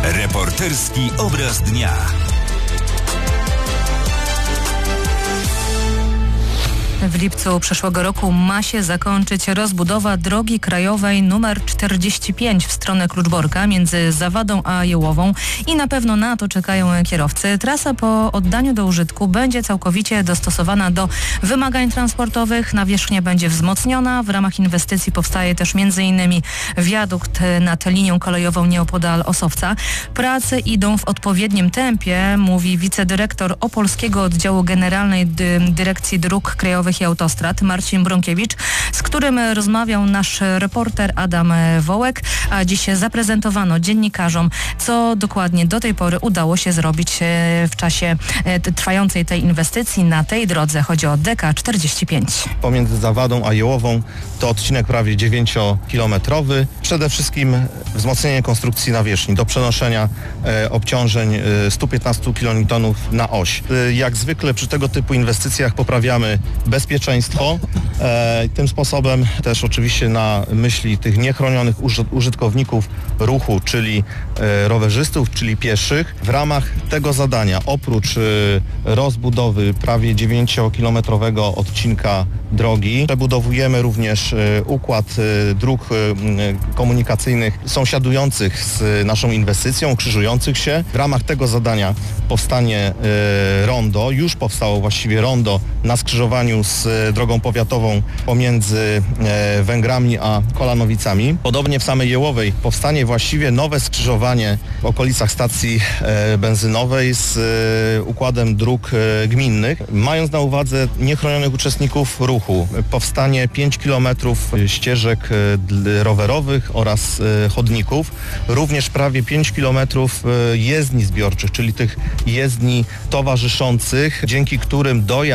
Reporterski obraz dnia. W lipcu przyszłego roku ma się zakończyć rozbudowa drogi krajowej nr 45 w stronę Kluczborka między Zawadą a Jełową i na pewno na to czekają kierowcy. Trasa po oddaniu do użytku będzie całkowicie dostosowana do wymagań transportowych. Nawierzchnia będzie wzmocniona. W ramach inwestycji powstaje też m.in. wiadukt nad linią kolejową nieopodal Osowca. Prace idą w odpowiednim tempie, mówi wicedyrektor Opolskiego Oddziału Generalnej Dyrekcji Dróg Krajowych i Autostrad Marcin Brąkiewicz, z którym rozmawiał nasz reporter Adam Wołek, a dziś zaprezentowano dziennikarzom, co dokładnie do tej pory udało się zrobić w czasie trwającej tej inwestycji na tej drodze. Chodzi o DK45. Pomiędzy Zawadą a Jełową to odcinek prawie 9-kilometrowy. Przede wszystkim wzmocnienie konstrukcji nawierzchni do przenoszenia obciążeń 115 kN na oś. Jak zwykle przy tego typu inwestycjach poprawiamy bezpieczeństwo. Tym sposobem też oczywiście na myśli tych niechronionych użytkowników ruchu, czyli rowerzystów, czyli pieszych. W ramach tego zadania oprócz rozbudowy prawie 9-kilometrowego odcinka drogi przebudowujemy również układ dróg komunikacyjnych sąsiadujących z naszą inwestycją, krzyżujących się. W ramach tego zadania powstanie rondo, już powstało właściwie rondo na skrzyżowaniu z drogą powiatową pomiędzy Węgrami a Kolanowicami. Podobnie w samej Jełowej powstanie właściwie nowe skrzyżowanie w okolicach stacji benzynowej z układem dróg gminnych. Mając na uwadze niechronionych uczestników ruchu, powstanie 5 km ścieżek rowerowych oraz chodników, również prawie 5 km jezdni zbiorczych, czyli tych jezdni towarzyszących, dzięki którym dojazd